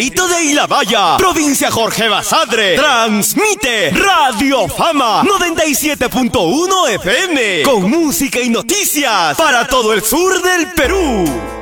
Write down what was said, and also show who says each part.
Speaker 1: de Isla Valla, provincia Jorge Basadre, transmite Radio Fama 97.1 FM, con música y noticias para todo el sur del Perú.